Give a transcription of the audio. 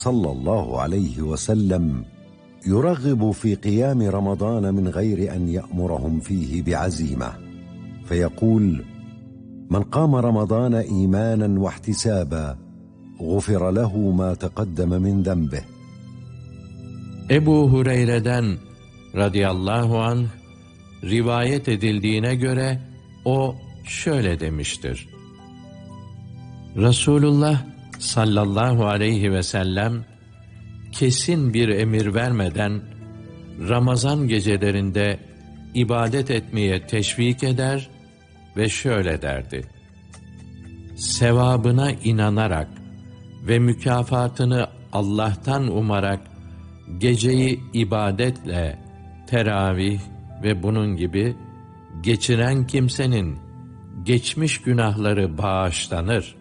صلى الله عليه وسلم يرغب في قيام رمضان من غير أن يأمرهم فيه بعزيمة، فيقول: من قام رمضان إيمانا واحتسابا غفر له ما تقدم من ذنبه. Ebu Hureyre'den radıyallahu anh rivayet edildiğine göre o şöyle demiştir: Resulullah sallallahu aleyhi ve sellem kesin bir emir vermeden Ramazan gecelerinde ibadet etmeye teşvik eder ve şöyle derdi: sevabına inanarak ve mükafatını Allah'tan umarak geceyi ibadetle, teravih ve bunun gibi geçiren kimsenin geçmiş günahları bağışlanır.